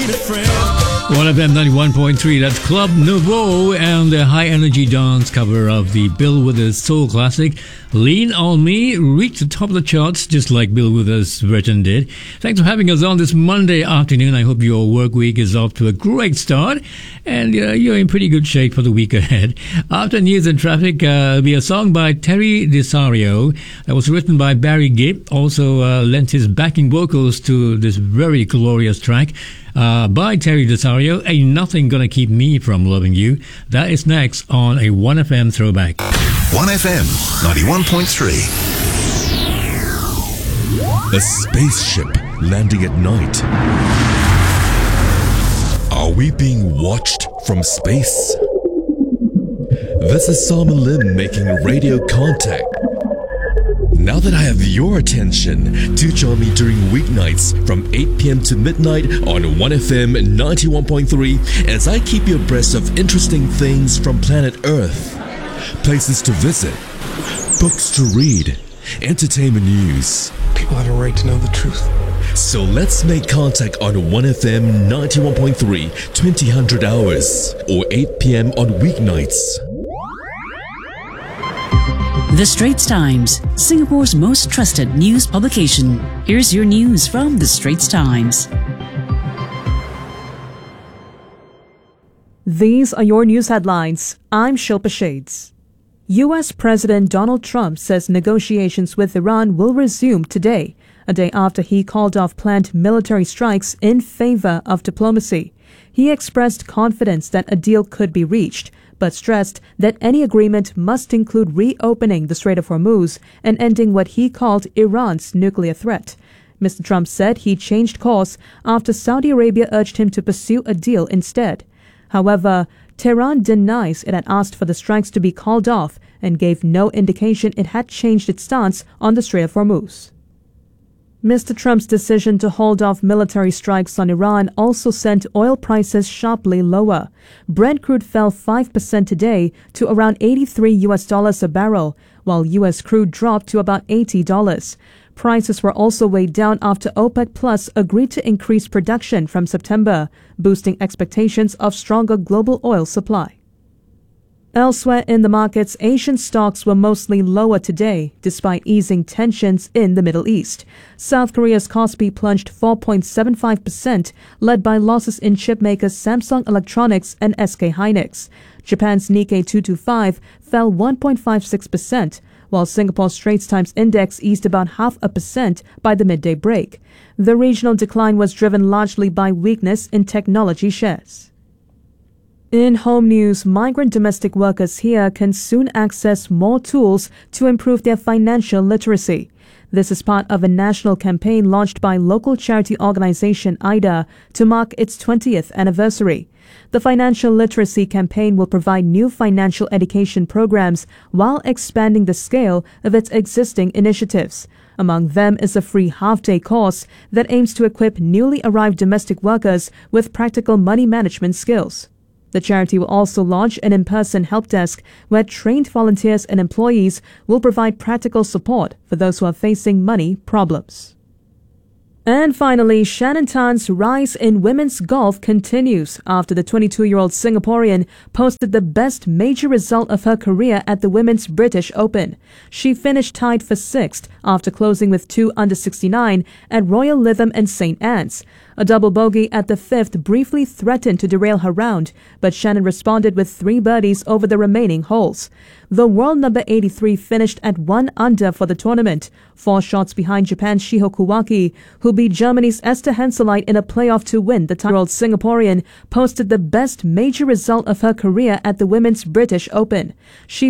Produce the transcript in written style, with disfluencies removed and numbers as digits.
1FM 91.3, that's Club Nouveau and the high energy dance cover of the Bill Withers soul classic Lean On Me reached the top of the charts just like Bill Withers' version did. Thanks for having us on this Monday afternoon. I hope your work week is off to a great start and you're in pretty good shape for the week ahead. After news and traffic, will be a song by Terry DeSario that was written by Barry Gibb, also lent his backing vocals to this very glorious track by Terry DeSario, Ain't Nothing Gonna Keep Me From Loving You. That is next on a 1FM throwback. 1FM 91.3. A spaceship landing at night. Are we being watched from space? This is Simon Lim making radio contact. Now that I have your attention, do join me during weeknights from 8 p.m. to midnight on 1FM 91.3 as I keep you abreast of interesting things from planet Earth. Places to visit, books to read, entertainment news. People have a right to know the truth. So let's make contact on 1FM 91.3, 2000 hours, or 8 p.m. on weeknights. The Straits Times, Singapore's most trusted news publication. Here's your news from The Straits Times. These are your news headlines. I'm Shilpa Shades. U.S. President Donald Trump says negotiations with Iran will resume today, a day after he called off planned military strikes in favor of diplomacy. He expressed confidence that a deal could be reached, but stressed that any agreement must include reopening the Strait of Hormuz and ending what he called Iran's nuclear threat. Mr. Trump said he changed course after Saudi Arabia urged him to pursue a deal instead. However, Tehran denies it had asked for the strikes to be called off and gave no indication it had changed its stance on the Strait of Hormuz. Mr. Trump's decision to hold off military strikes on Iran also sent oil prices sharply lower. Brent crude fell 5% today to around $83 a barrel, while U.S. crude dropped to about $80. Prices were also weighed down after OPEC Plus agreed to increase production from September, boosting expectations of stronger global oil supply. Elsewhere in the markets, Asian stocks were mostly lower today, despite easing tensions in the Middle East. South Korea's Kospi plunged 4.75%, led by losses in chipmakers Samsung Electronics and SK Hynix. Japan's Nikkei 225 fell 1.56%, while Singapore's Straits Times Index eased about 0.5% by the midday break. The regional decline was driven largely by weakness in technology shares. In home news, migrant domestic workers here can soon access more tools to improve their financial literacy. This is part of a national campaign launched by local charity organization IDA to mark its 20th anniversary. The financial literacy campaign will provide new financial education programs while expanding the scale of its existing initiatives. Among them is a free half-day course that aims to equip newly arrived domestic workers with practical money management skills. The charity will also launch an in-person help desk where trained volunteers and employees will provide practical support for those who are facing money problems. And finally, Shannon Tan's rise in women's golf continues after the 22-year-old Singaporean posted the best major result of her career at the Women's British Open. She finished tied for 6th after closing with 2 under 69 at Royal Lytham and St. Anne's. A double bogey at the 5th briefly threatened to derail her round, but Shannon responded with 3 birdies over the remaining holes. The world number 83 finished at 1 under for the tournament, 4 shots behind Japan's Shiho Kuwaki, who beat Germany's Esther Henseleit in a playoff to win. The 10-year-old Singaporean posted the best major result of her career at the Women's British Open. She